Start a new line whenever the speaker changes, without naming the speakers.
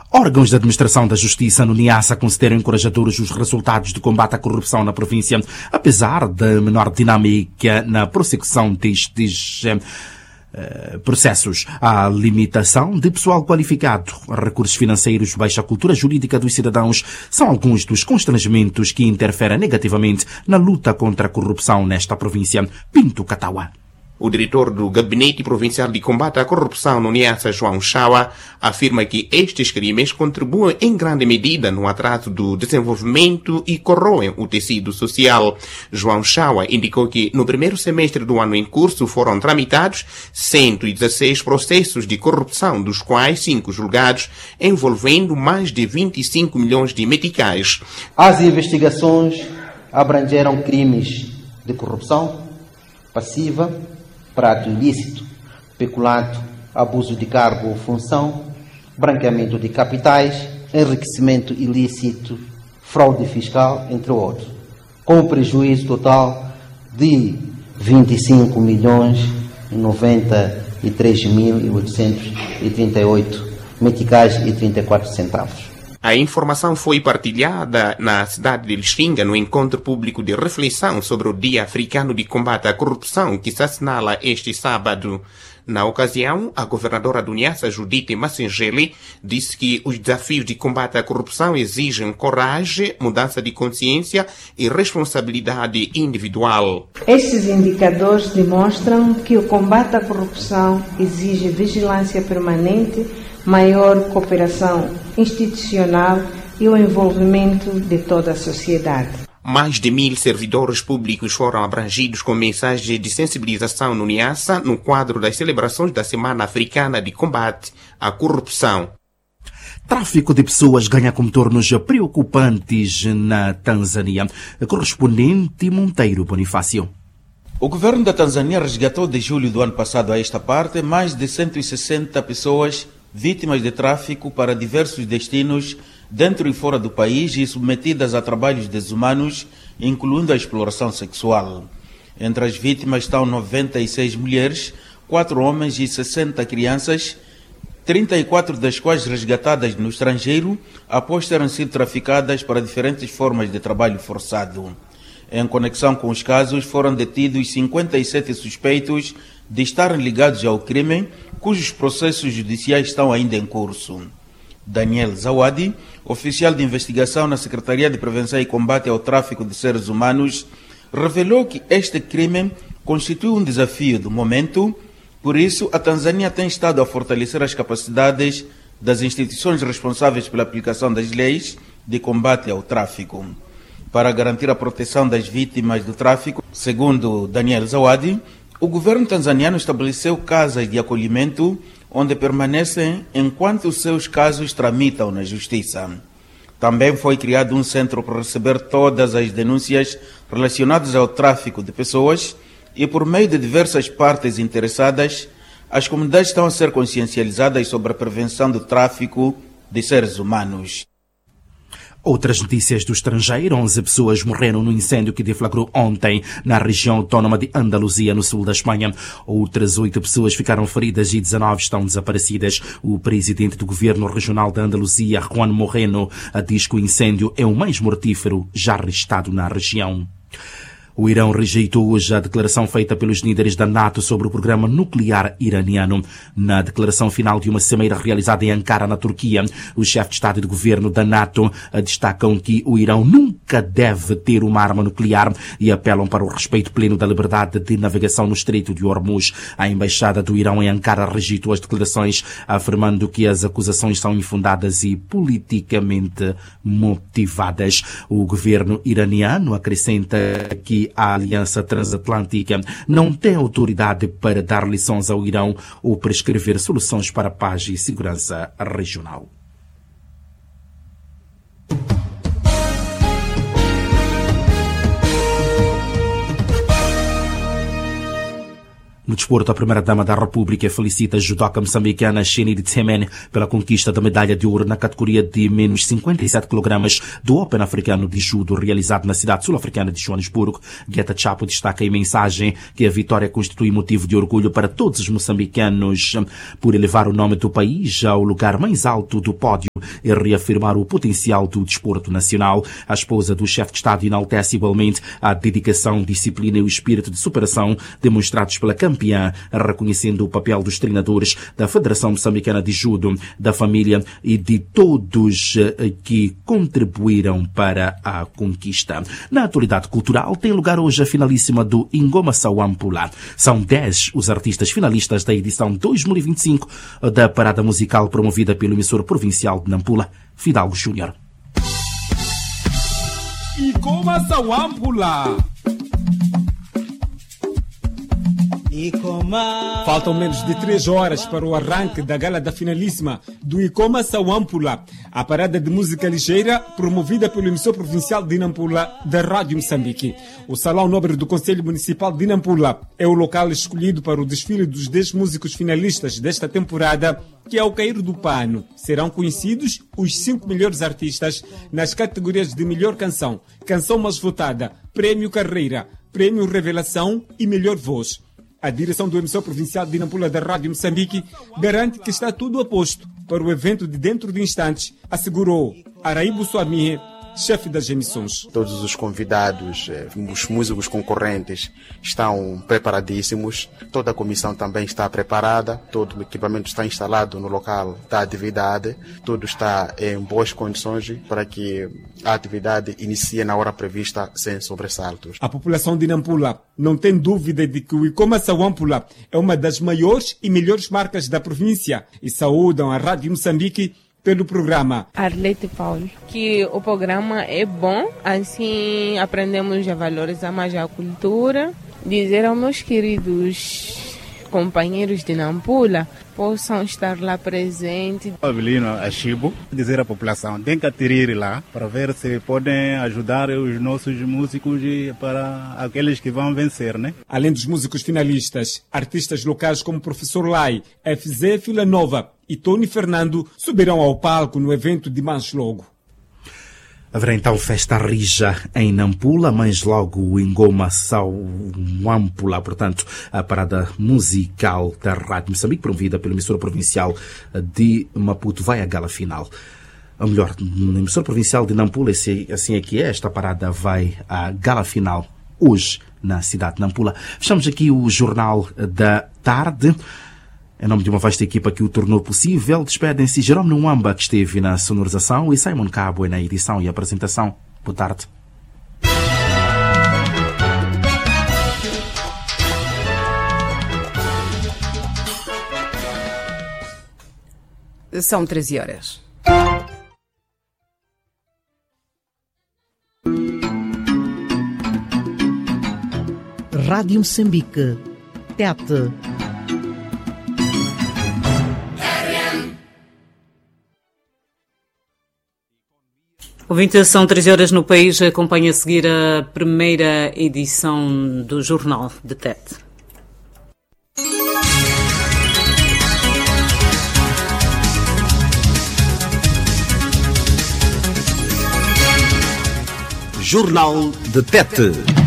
Órgãos de administração da justiça no Niassa consideram encorajadores os resultados do combate à corrupção na província, apesar da menor dinâmica na prossecução destes processos. A limitação de pessoal qualificado, recursos financeiros, baixa cultura jurídica dos cidadãos são alguns dos constrangimentos que interferem negativamente na luta contra a corrupção nesta província. Pinto Katawa.
O diretor do Gabinete Provincial de Combate à Corrupção no Niassa, João Chawa, afirma que estes crimes contribuem em grande medida no atraso do desenvolvimento e corroem o tecido social. João Chawa indicou que no primeiro semestre do ano em curso foram tramitados 116 processos de corrupção, dos quais 5 julgados, envolvendo mais de 25 milhões de meticais.
As investigações abrangeram crimes de corrupção passiva, prato ilícito, peculato, abuso de cargo ou função, branqueamento de capitais, enriquecimento ilícito, fraude fiscal, entre outros, com prejuízo total de 25.093.838 meticais e 34 centavos.
A informação foi partilhada na cidade de Lixinga no encontro público de reflexão sobre o Dia Africano de Combate à Corrupção, que se assinala este sábado. Na ocasião, a governadora do Niassa, Judite Massengeli, disse que os desafios de combate à corrupção exigem coragem, mudança de consciência e responsabilidade individual.
Estes indicadores demonstram que o combate à corrupção exige vigilância permanente, maior cooperação institucional e o envolvimento de toda a sociedade.
Mais de 1.000 servidores públicos foram abrangidos com mensagens de sensibilização no Niassa no quadro das celebrações da Semana Africana de Combate à Corrupção.
Tráfico de pessoas ganha contornos preocupantes na Tanzânia. Correspondente Monteiro Bonifácio.
O governo da Tanzânia resgatou de julho do ano passado a esta parte mais de 160 pessoas vítimas de tráfico para diversos destinos dentro e fora do país e submetidas a trabalhos desumanos, incluindo a exploração sexual. Entre as vítimas estão 96 mulheres, 4 homens e 60 crianças, 34 das quais resgatadas no estrangeiro após terem sido traficadas para diferentes formas de trabalho forçado. Em conexão com os casos, foram detidos 57 suspeitos de estarem ligados ao crime, cujos processos judiciais estão ainda em curso. Daniel Zawadi, oficial de investigação na Secretaria de Prevenção e Combate ao Tráfico de Seres Humanos, revelou que este crime constitui um desafio do momento, por isso a Tanzânia tem estado a fortalecer as capacidades das instituições responsáveis pela aplicação das leis de combate ao tráfico. Para garantir a proteção das vítimas do tráfico, segundo Daniel Zawadi, o governo tanzaniano estabeleceu casas de acolhimento onde permanecem enquanto os seus casos tramitam na justiça. Também foi criado um centro para receber todas as denúncias relacionadas ao tráfico de pessoas e, por meio de diversas partes interessadas, as comunidades estão a ser consciencializadas sobre a prevenção do tráfico de seres humanos.
Outras notícias do estrangeiro. 11 pessoas morreram no incêndio que deflagrou ontem na região autónoma de Andaluzia, no sul da Espanha. Outras 8 pessoas ficaram feridas e 19 estão desaparecidas. O presidente do governo regional da Andaluzia, Juan Moreno, diz que o incêndio é o mais mortífero já registrado na região. O Irão rejeitou hoje a declaração feita pelos líderes da NATO sobre o programa nuclear iraniano. Na declaração final de uma cimeira realizada em Ankara, na Turquia, os chefes de Estado e de Governo da NATO destacam que o Irão nunca deve ter uma arma nuclear e apelam para o respeito pleno da liberdade de navegação no Estreito de Hormuz. A Embaixada do Irão em Ankara rejeitou as declarações, afirmando que as acusações são infundadas e politicamente motivadas. O governo iraniano acrescenta que a Aliança Transatlântica não tem autoridade para dar lições ao Irão ou prescrever soluções para a paz e segurança regional. No desporto, a primeira-dama da República felicita a judoca moçambicana Shenid Tsemen pela conquista da medalha de ouro na categoria de menos 57 kg do Open Africano de Judo realizado na cidade sul-africana de Joanesburgo. Guetta Chapo destaca em mensagem que a vitória constitui motivo de orgulho para todos os moçambicanos por elevar o nome do país ao lugar mais alto do pódio e reafirmar o potencial do desporto nacional. A esposa do chefe de Estado enaltece igualmente a dedicação, disciplina e o espírito de superação demonstrados pela campeã, reconhecendo o papel dos treinadores, da Federação Moçambicana de Judo, da família e de todos que contribuíram para a conquista. Na atualidade cultural, tem lugar hoje a finalíssima do Ingoma Sawampula. São 10 os artistas finalistas da edição 2025 da parada musical promovida pelo emissor provincial de Nampula, Fidalgo Júnior.
Ingoma Sawampula. Faltam menos de 3 horas para o arranque da gala da finalíssima do Ingoma Sawampula, a parada de música ligeira promovida pelo emissor provincial de Nampula da Rádio Moçambique. O Salão Nobre do Conselho Municipal de Nampula é o local escolhido para o desfile dos 10 músicos finalistas desta temporada, que ao cair do pano serão conhecidos os 5 melhores artistas nas categorias de melhor canção, canção mais votada, prêmio carreira, prêmio revelação e melhor voz. A direção do emissor provincial de Nampula da Rádio Moçambique garante que está tudo a posto para o evento de dentro de instantes, assegurou Araibo Suamie, chefe das emissões.
Todos os convidados, os músicos concorrentes estão preparadíssimos, toda a comissão também está preparada, todo o equipamento está instalado no local da atividade, tudo está em boas condições para que a atividade inicie na hora prevista sem sobressaltos.
A população de Nampula não tem dúvida de que o Ingoma Sawampula é uma das maiores e melhores marcas da província e saúdam a Rádio Moçambique pelo programa.
Arlete Paulo, que o programa é bom, assim aprendemos a valorizar mais a cultura. Dizer aos meus queridos companheiros de Nampula possam estar lá presentes.
Avelino Achibo, dizer à população, tem que aderir lá para ver se podem ajudar os nossos músicos para aqueles que vão vencer, né?
Além dos músicos finalistas, artistas locais como Professor Lai, FZ Fila Nova e Tony Fernando subirão ao palco no evento de mais logo.
Haverá então festa rija em Nampula, mas logo o Ingoma Sawampula, portanto, a parada musical da Rádio Moçambique, promovida pela emissora provincial de Maputo, vai à gala final. Ou melhor, na emissora provincial de Nampula, assim é que é, esta parada vai à gala final hoje na cidade de Nampula. Fechamos aqui o Jornal da Tarde. Em nome de uma vasta equipa que o tornou possível, despedem-se Jerome Nwamba, que esteve na sonorização, e Simon Cabo na edição e apresentação. Boa tarde.
São 13 horas.
Rádio Moçambique. Tete.
Ouvintes, são 13 horas no país. Acompanhe a seguir a primeira edição do Jornal de Tete.
Jornal de Tete.